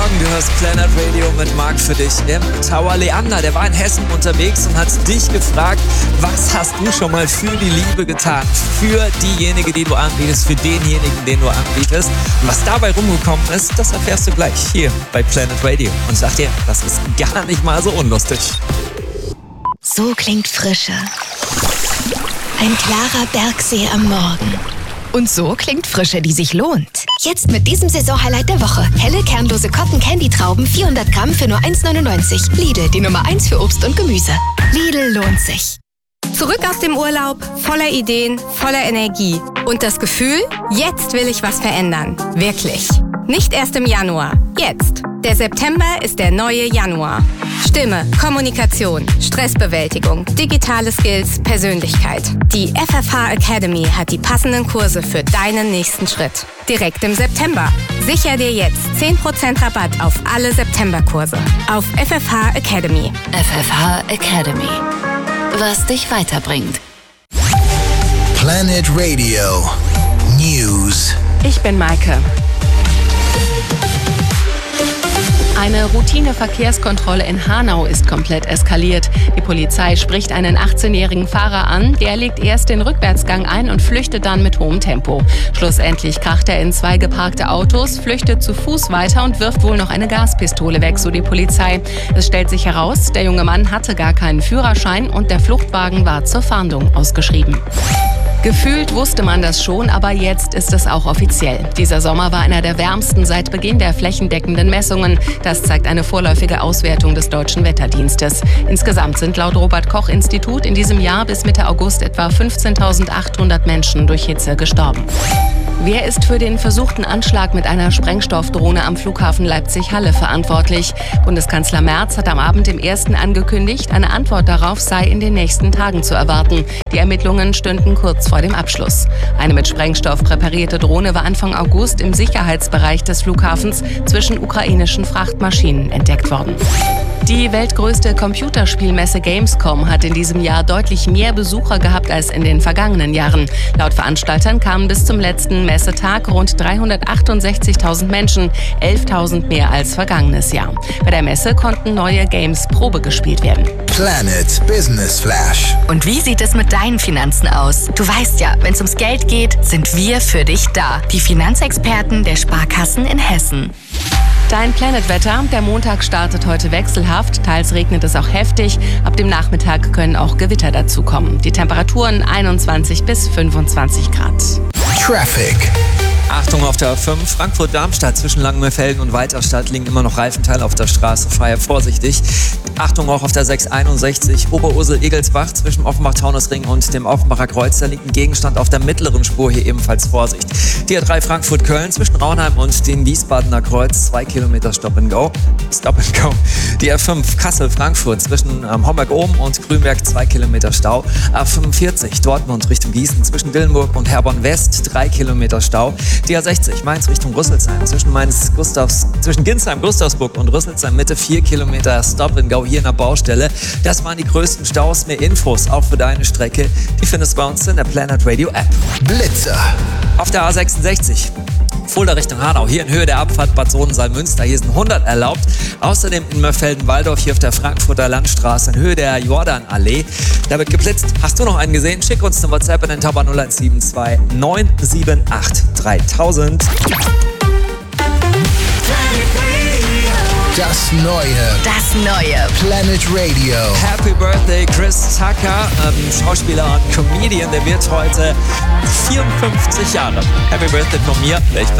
Morgen, du hörst Planet Radio mit Marc für dich im Tower. Leander, der war in Hessen unterwegs und hat dich gefragt, was hast du schon mal für die Liebe getan? Für diejenige, die du anbietest, für denjenigen, den du anbietest. Und was dabei rumgekommen ist, das erfährst du gleich hier bei Planet Radio. Und ich sag dir, das ist gar nicht mal so unlustig. So klingt Frische. Ein klarer Bergsee am Morgen. Und so klingt Frische, die sich lohnt. Jetzt mit diesem Saisonhighlight der Woche. Helle, kernlose Cotton-Candy-Trauben, 400 Gramm für nur 1,99. Lidl, die Nummer 1 für Obst und Gemüse. Lidl lohnt sich. Zurück aus dem Urlaub, voller Ideen, voller Energie. Und das Gefühl, jetzt will ich was verändern. Wirklich. Nicht erst im Januar. Jetzt. Der September ist der neue Januar. Stimme, Kommunikation, Stressbewältigung, digitale Skills, Persönlichkeit. Die FFH Academy hat die passenden Kurse für deinen nächsten Schritt. Direkt im September. Sicher dir jetzt 10% Rabatt auf alle Septemberkurse. Auf FFH Academy. FFH Academy. Was dich weiterbringt. Planet Radio News. Ich bin Maike. Eine Routine-Verkehrskontrolle in Hanau ist komplett eskaliert. Die Polizei spricht einen 18-jährigen Fahrer an. Der legt erst den Rückwärtsgang ein und flüchtet dann mit hohem Tempo. Schlussendlich kracht er in 2 geparkte Autos, flüchtet zu Fuß weiter und wirft wohl noch eine Gaspistole weg, so die Polizei. Es stellt sich heraus, der junge Mann hatte gar keinen Führerschein und der Fluchtwagen war zur Fahndung ausgeschrieben. Gefühlt wusste man das schon, aber jetzt ist es auch offiziell. Dieser Sommer war einer der wärmsten seit Beginn der flächendeckenden Messungen. Das zeigt eine vorläufige Auswertung des Deutschen Wetterdienstes. Insgesamt sind laut Robert-Koch-Institut in diesem Jahr bis Mitte August etwa 15.800 Menschen durch Hitze gestorben. Wer ist für den versuchten Anschlag mit einer Sprengstoffdrohne am Flughafen Leipzig-Halle verantwortlich? Bundeskanzler Merz hat am Abend im Ersten angekündigt, eine Antwort darauf sei in den nächsten Tagen zu erwarten. Die Ermittlungen stünden kurz vor dem Abschluss. Eine mit Sprengstoff präparierte Drohne war Anfang August im Sicherheitsbereich des Flughafens zwischen ukrainischen Frachtmaschinen entdeckt worden. Die weltgrößte Computerspielmesse Gamescom hat in diesem Jahr deutlich mehr Besucher gehabt als in den vergangenen Jahren. Laut Veranstaltern kamen bis zum letzten Messetag rund 368.000 Menschen, 11.000 mehr als vergangenes Jahr. Bei der Messe konnten neue Games Probe gespielt werden. Planet Business Flash. Und wie sieht es mit deinen Finanzen aus? Du weißt ja, wenn es ums Geld geht, sind wir für dich da. Die Finanzexperten der Sparkassen in Hessen. Dein Planet-Wetter. Der Montag startet heute wechselhaft. Teils regnet es auch heftig. Ab dem Nachmittag können auch Gewitter dazukommen. Die Temperaturen 21 bis 25 Grad. Traffic. Achtung auf der A5, Frankfurt-Darmstadt zwischen Langenmörfelden und Walterstadt liegen immer noch Reifenteile auf der Straße, fahre vorsichtig. Achtung auch auf der 661, Oberursel-Egelsbach zwischen Offenbach-Taunusring und dem Offenbacher Kreuz, da liegt ein Gegenstand auf der mittleren Spur, hier ebenfalls Vorsicht. Die A3 Frankfurt-Köln zwischen Raunheim und dem Wiesbadener Kreuz, 2 Kilometer Stop and Go. Die A5 Kassel-Frankfurt zwischen Homberg-Oben und Grünberg, 2 Kilometer Stau. A45 Dortmund Richtung Gießen zwischen Dillenburg und Herborn-West, 3 Kilometer Stau. Die A60 Mainz Richtung Rüsselsheim zwischen Ginsheim, Gustavsburg und Rüsselsheim Mitte, 4 Kilometer Stop and Go hier in der Baustelle. Das waren die größten Staus. Mehr Infos auch für deine Strecke, die findest du bei uns in der Planet Radio App. Blitzer. Auf der A66 Fulda Richtung Hanau, hier in Höhe der Abfahrt Bad Sodensaal-Münster, hier sind 100 erlaubt. Außerdem in Mörfelden-Walldorf, hier auf der Frankfurter Landstraße in Höhe der Jordanallee. Da wird geblitzt. Hast du noch einen gesehen? Schick uns eine WhatsApp in den Tauber 0172 978 3000. Das Neue. Planet Radio. Happy Birthday Chris Tucker, Schauspieler und Comedian, der wird heute 54 Jahre. Happy Birthday von mir.